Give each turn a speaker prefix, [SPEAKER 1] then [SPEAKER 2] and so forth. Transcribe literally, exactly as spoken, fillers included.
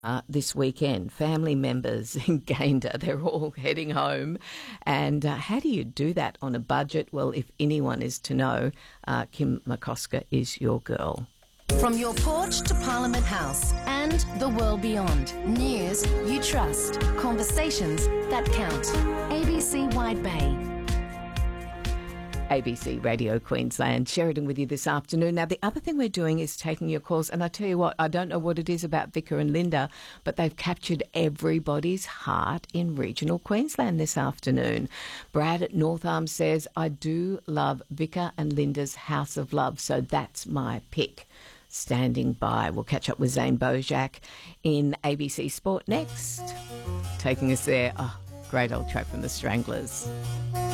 [SPEAKER 1] Uh, this weekend, family members in Gayndah, they're all heading home. And uh, how do you do that on a budget? Well, if anyone is to know, uh, Kim McCosker is your girl.
[SPEAKER 2] From your porch to Parliament House and the world beyond. News you trust. Conversations that count. A B C Wide Bay.
[SPEAKER 1] A B C Radio Queensland, Sheridan with you this afternoon. Now, the other thing we're doing is taking your calls, and I tell you what, I don't know what it is about Vicar and Linda, but they've captured everybody's heart in regional Queensland this afternoon. Brad at North Arm says, I do love Vicar and Linda's House of Love, so that's my pick. Standing by. We'll catch up with Zane Bojak in A B C Sport next. Taking us there, oh, great old track from the Stranglers.